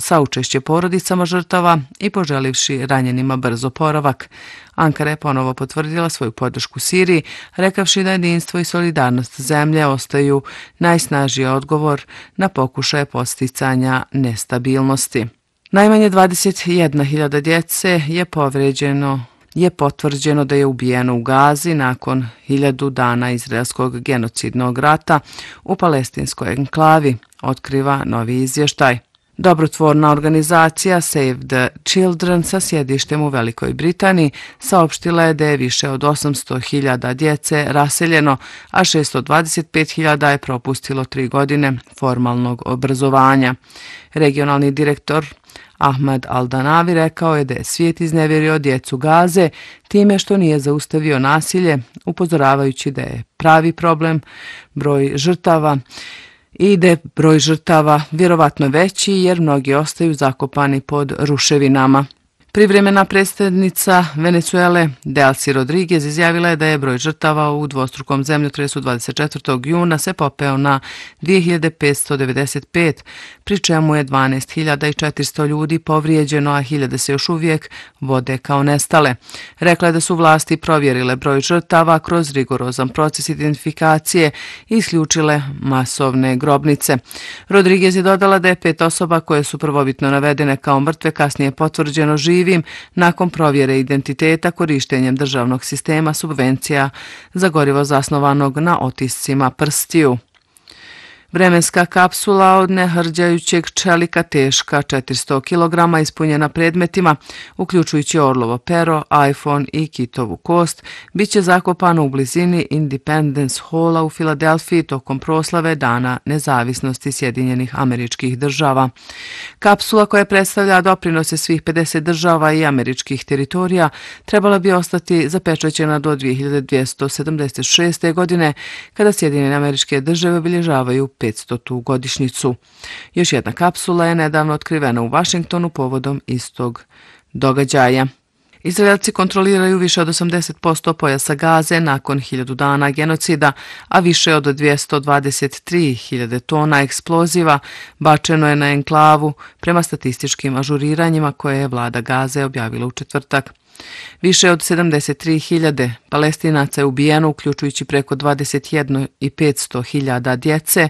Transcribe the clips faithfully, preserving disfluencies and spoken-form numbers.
saučešće porodicama žrtava i poželivši ranjenima brz oporavak. Ankara je ponovo potvrdila svoju podršku Siriji, rekavši da jedinstvo i solidarnost zemlje ostaju najsnažniji odgovor na pokušaje posticanja nestabilnosti. Najmanje dvadeset jedna hiljada djece je povređeno je potvrđeno da je ubijeno u Gazi nakon hiljadu dana izraelskog genocidnog rata u palestinskoj enklavi, otkriva novi izvještaj. Dobrotvorna organizacija Save the Children sa sjedištem u Velikoj Britaniji saopštila je da je više od osamsto hiljada djece raseljeno, a šessto dvadeset pet hiljada je propustilo tri godine formalnog obrazovanja. Regionalni direktor Ahmad Al-Danavi rekao je da je svijet iznevjerio djecu Gaze time što nije zaustavio nasilje, upozoravajući da je pravi problem broj žrtava i da je broj žrtava vjerovatno veći jer mnogi ostaju zakopani pod ruševinama. Privremena predsjednica Venezuele Delcy Rodriguez izjavila je da je broj žrtava u dvostrukom zemljotresu dvadeset četvrtog juna se popeo na dvije hiljade petsto devedeset pet, pri čemu je dvanaest hiljada četiristo ljudi povrijeđeno, a hiljade se još uvijek vode kao nestale. Rekla je da su vlasti provjerile broj žrtava kroz rigorozan proces identifikacije i isključile masovne grobnice. Rodriguez je dodala da je pet osoba koje su prvobitno navedene kao mrtve kasnije potvrđeno živi nakon provjere identiteta korištenjem državnog sistema subvencija za gorivo zasnovanog na otiscima prstiju. Vremenska kapsula od nehrđajućeg čelika teška četiristo kilograma ispunjena predmetima, uključujući orlovo pero, iPhone i kitovu kost, bit će zakopana u blizini Independence Halla u Filadelfiji tokom proslave Dana nezavisnosti Sjedinjenih Američkih Država. Kapsula koja predstavlja doprinose svih pedeset država i američkih teritorija trebala bi ostati zapečaćena do dvije hiljade dvjesto sedamdeset šeste. godine, kada Sjedinjene Američke Države obilježavaju petstotu godišnjicu. Još jedna kapsula je nedavno otkrivena u Vašingtonu povodom istog događaja. Izraelci kontroliraju više od osamdeset posto pojasa Gaze nakon hiljadu dana genocida, a više od dvjesto dvadeset tri hiljade tona eksploziva bačeno je na enklavu prema statističkim ažuriranjima koje je vlada Gaze objavila u četvrtak. Više od sedamdeset tri hiljade Palestinaca je ubijeno, uključujući preko dvadeset jedan i petsto hiljada djece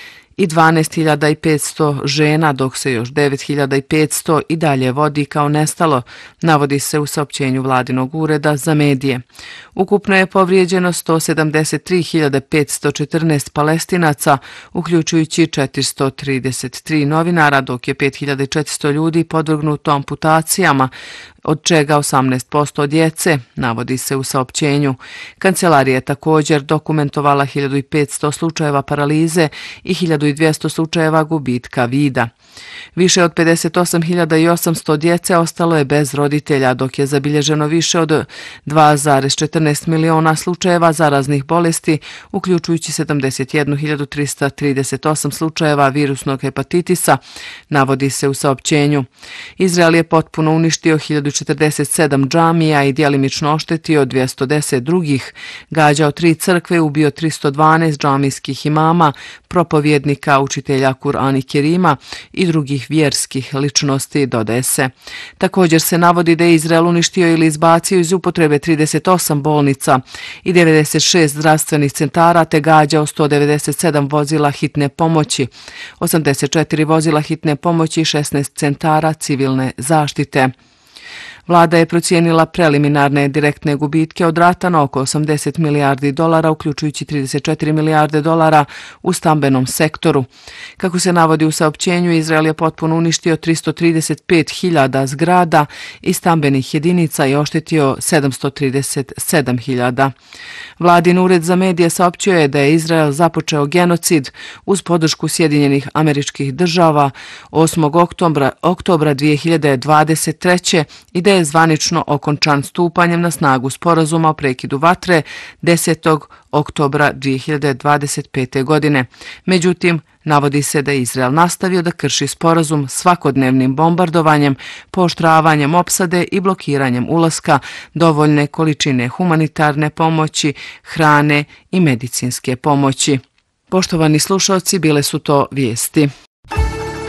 i dvanaest hiljada petsto žena, dok se još devet hiljada petsto i dalje vodi kao nestalo, navodi se u saopćenju vladinog ureda za medije. Ukupno je povrijeđeno sto sedamdeset tri hiljade petsto četrnaest Palestinaca, uključujući četiristo trideset tri novinara, dok je pet hiljada četiristo ljudi podvrgnuto amputacijama, od čega osamnaest posto djece, navodi se u saopćenju. Kancelarija je također dokumentovala hiljadu petsto slučajeva paralize i hiljadu dvjesto slučajeva gubitka vida. Više od pedeset osam hiljada osamsto djece ostalo je bez roditelja, dok je zabilježeno više od dva zarez četrnaest miliona slučajeva zaraznih bolesti, uključujući sedamdeset jednu hiljadu trista trideset osam slučajeva virusnog hepatitisa, navodi se u saopćenju. Izrael je potpuno uništio hiljadu četrdeset sedam džamija i djelimično oštetio dvjesto deset drugih, gađao tri crkve, ubio tristo dvanaest džamijskih imama, propovjednika, učitelja Kur'ana i Kerima i drugih vjerskih ličnosti, dodaje se. Također se navodi da je Izrael uništio ili izbacio iz upotrebe trideset osam bolnica i devedeset šest zdravstvenih centara te gađao sto devedeset sedam vozila hitne pomoći, osamdeset četiri vozila hitne pomoći i šesnaest centara civilne zaštite. Vlada je procijenila preliminarne direktne gubitke od rata na oko osamdeset milijardi dolara, uključujući trideset četiri milijarde dolara u stambenom sektoru. Kako se navodi u saopćenju, Izrael je potpuno uništio tristo trideset pet hiljada zgrada i stambenih jedinica i oštetio sedamsto trideset sedam hiljada. Vladin ured za medije saopćio je da je Izrael započeo genocid uz podršku Sjedinjenih Američkih Država osmog oktobra dvije hiljade dvadeset treće i da je zvanično okončan stupanjem na snagu sporazuma o prekidu vatre desetog oktobra dvije hiljade dvadeset pete. godine. Međutim, navodi se da je Izrael nastavio da krši sporazum svakodnevnim bombardovanjem, pooštravanjem opsade i blokiranjem ulaska dovoljne količine humanitarne pomoći, hrane i medicinske pomoći. Poštovani slušalci, bile su to vijesti.